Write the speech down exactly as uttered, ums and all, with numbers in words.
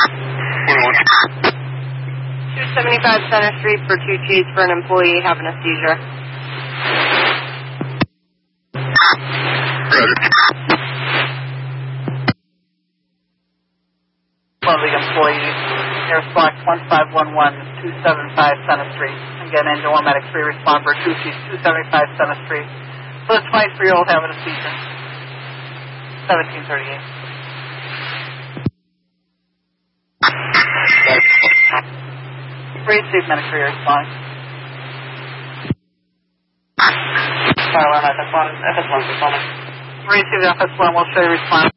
two seventy-five Center Street for two Gs for an employee having a seizure. One of the employees, Air Block one five one one, two seventy-five Center Street. Again, Engine one Medic three respond for two Gs, two seventy-five Center Street. For the twenty-three-year-old having a seizure. seventeen thirty-eight. Receive Medic three respond. Fire alarm F S one, F S one responding. Receive F S one, we'll show you response.